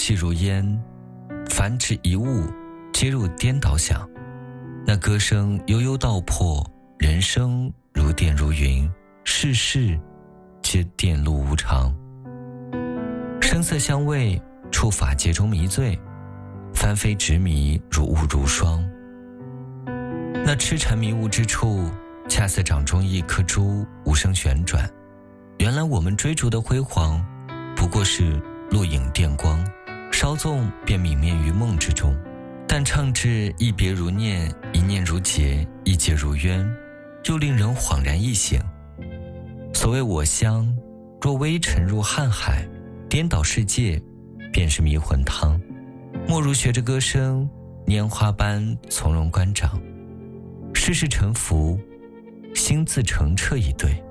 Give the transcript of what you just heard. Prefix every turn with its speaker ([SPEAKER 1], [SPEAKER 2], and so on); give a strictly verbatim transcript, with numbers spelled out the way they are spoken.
[SPEAKER 1] 气如烟，凡至一物，皆入颠倒想。那歌声悠悠道破，人生如电如云，世事皆电路无常。声色香味，触法界中迷醉，翻飞执迷，如雾如霜。那痴缠迷雾之处，恰似掌中一颗珠，无声旋转。原来我们追逐的辉煌，不过是落影电光，稍纵便泯灭于梦之中。但唱至一别如念，一念如结，一结如冤，又令人恍然一醒。所谓我乡，若微尘入瀚海，颠倒世界，便是迷魂汤。莫如学着歌声，拈花般从容观掌，世事沉浮，心自澄澈以对。